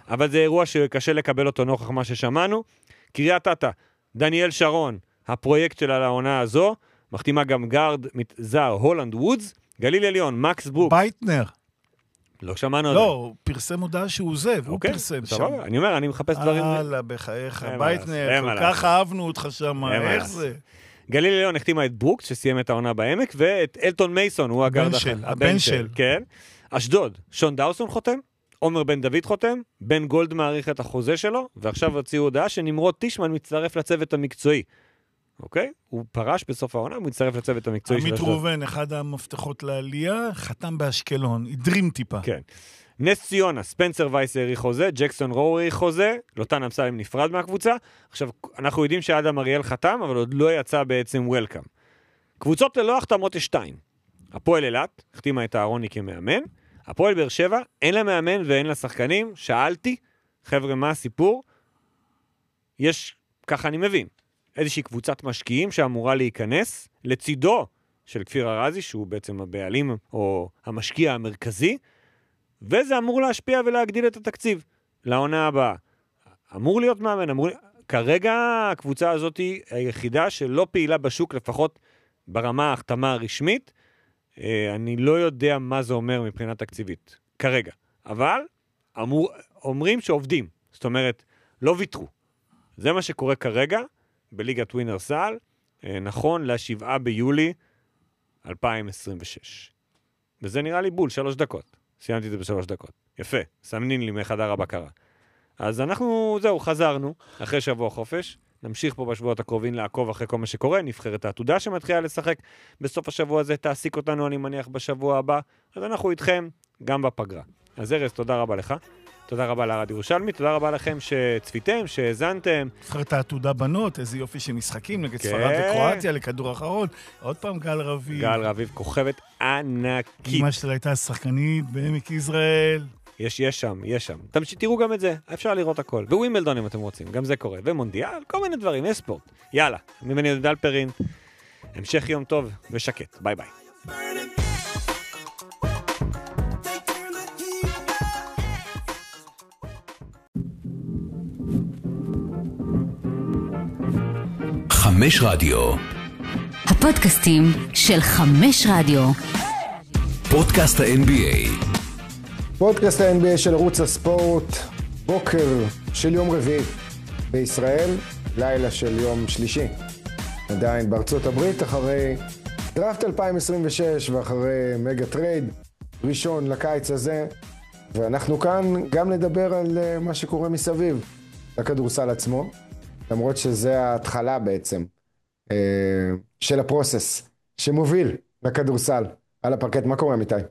אבל זה אירוע שקשה לקבל אותו נוכח מה ששמענו. קריית אתא, דניאל שרון, הפרויקט שלה לעונה הזו, מחתימה גם גארד זר הולנד וודס, גליל עליון, מקס ברוק. בייטנר. לא שמענו לא, הוא פרסם הודעה שהוא עוזב, הוא פרסם שם. אני אומר, אני מחפש דברים... הלאה, בחייך, בייטנר, כל כך אהבנו אותך שם, איך זה? גליל עליון החתימה את ברוקס, שסיים את העונה בעמק, ואת אלטון מייסון, הוא הבן של. כן. אשדוד, שון דאוסון חותם, עומר בן דוד חותם, בן גולד מעריך את החוזה שלו, ועכשיו הוציאו הודעה שנמרוד טישמן מצטרף לצוות המקצועי. אוקיי? הוא פרש בסוף העונה, הוא מצטרף לצוות המקצועי של אשדוד. עמית ראובן, אחד המפתחות לעלייה, חתם באשקלון, הדרים טיפה. כן. נס ציונה, ספנסר וייס העריך חוזה, ג'קסון רו העריך חוזה, לוטן אמסלם נפרד מהקבוצה. עכשיו, אנחנו יודעים שאדם אריאל חתם, אבל עוד לא יצא בעצם וולקאם. קבוצות ללא החתמות יש 2. הפועל אילת, החתימה את אהרוני כמאמן. הפועל באר שבע, אין לה מאמן ואין לה שחקנים. שאלתי, חבר'ה, מה הסיפור? יש, ככה אני מבין, איזושהי קבוצת משקיעים שאמורה להיכנס לצידו של כפיר ארזי, שהוא בעצם הבעלים או המשקיע המרכזי, וזה אמור להשפיע ולהגדיל את התקציב לעונה הבאה. אמור להיות מאמן, כרגע הקבוצה הזאת היא היחידה שלא פעילה בשוק, לפחות ברמה ההחתמה הרשמית. אני לא יודע מה זה אומר מבחינה תקציבית, כרגע. אבל אומרים שעובדים, זאת אומרת, לא ויתרו. זה מה שקורה כרגע בליגת ווינר סל, נכון ל7 ביולי 2026. וזה נראה לי בול, 3 דקות. סיימתי את זה ב3 דקות. יפה, סמנין לי מחדר הבקרה. אז אנחנו, זהו, חזרנו, אחרי שבוע חופש, נמשיך פה בשבועות הקרובים לעקוב אחרי כל מה שקורה, נבחרת העתודה שמתחילה לשחק בסוף השבוע הזה, תעסיק אותנו, אני מניח, בשבוע הבא, אז אנחנו איתכם גם בפגרה. אז ארז, תודה רבה לך, תודה רבה לארד ירושלמי, תודה רבה לכם שצפיתם, שהזנתם. נבחרת העתודה בנות, איזה יופי של משחקים, נגד ספרד וקרואטיה, לכדור האחרון, עוד פעם גל רביב. גל רביב, כוכבת ענקית. אמא שלה הייתה שחקנית בעמק יזרעאל. יש שם. תראו גם את זה, אפשר לראות הכל. ווימבלדון אם אתם רוצים, גם זה קורה. ומונדיאל, כל מיני דברים, יש ספורט. יאללה, ממני דל פרין. המשך יום טוב ושקט. ביי ביי. 5 רדיו. הפודקאסטים של 5 רדיו. פודקאסט ה-NBA. פודקאסט ה-NBA של ערוץ הספורט, בוקר של יום רביעי בישראל, לילה של יום שלישי. עדיין בארצות הברית, אחרי דראפט 2026 ואחרי מגה טרייד ראשון לקיץ הזה, ואנחנו כאן גם לדבר על מה שקורה מסביב לכדורסל עצמו, למרות שזה ההתחלה בעצם של הפרוסס שמוביל לכדורסל על הפרקט. מה קורה, אמיתי?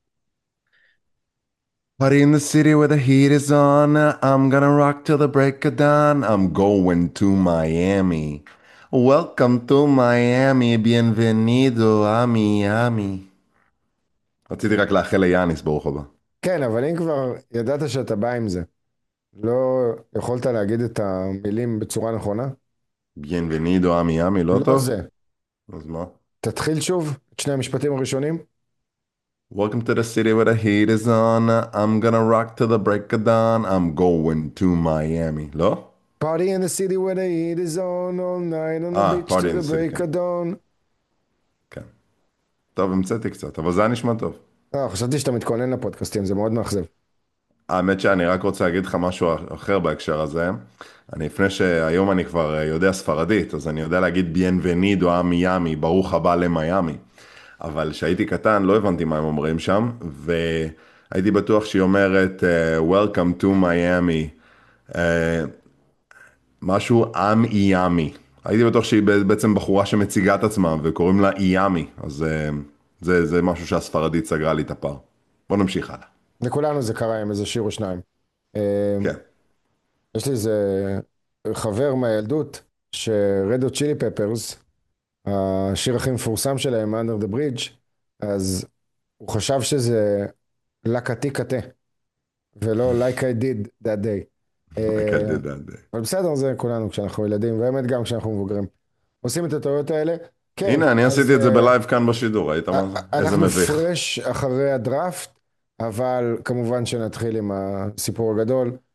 Party in the city where the heat is on. I'm gonna rock till the break of dawn. I'm going to Miami. Welcome to Miami. Bienvenido a Miami. רציתי רק לאחל ליאניס, ברוך הבא. כן, אבל אם כבר ידעת שאתה בא עם זה, לא יכולת להגיד את המילים בצורה נכונה? Bienvenido a Miami, לא טוב? לא זה. אז מה? תתחיל שוב את שני המשפטים הראשונים. Welcome to the city where the heat is on. I'm gonna rock till the break of dawn. I'm going to Miami. לא? Party in the city where the heat is on all night on the beach till the break of dawn. כן. טוב, המצאתי קצת, אבל זה היה נשמע טוב. חשבתי שאתה מתכונן לפודקאסטים, זה מאוד מאכזב. האמת שאני רק רוצה להגיד לך משהו אחר בהקשר הזה. לפני שהיום אני כבר יודע ספרדית, אז אני יודע להגיד Bienvenido a Miami, ברוך הבא למיאמי. אבל כשהייתי קטן לא הבנתי מה הם אומרים שם, והייתי בטוח שהיא אומרת Welcome to Miami, משהו עם איאמי. הייתי בטוח שהיא בעצם בחורה שמציגה את עצמה וקוראים לה איאמי, אז זה משהו שהספרדית סגרה לי את הפער. בוא נמשיך הלאה. לכולנו זה קרה עם איזה שיר או שניים. כן. יש לי איזה חבר מהילדות ש-Red Hot Chili Peppers, השיר הכי מפורסם שלהם, Under the Bridge, אז הוא חשב שזה לקטי קטה, ולא like I did that day. like I did that day. אבל בסדר, זה כולנו כשאנחנו ילדים, והאמת גם כשאנחנו מבוגרים. עושים את הטעויות האלה. כן, הנה, אני עשיתי את זה בלייב כאן בשידור, ראית מה זה? איזה מביך. אנחנו פרש אחרי הדראפט, אבל כמובן שנתחיל עם הסיפור הגדול.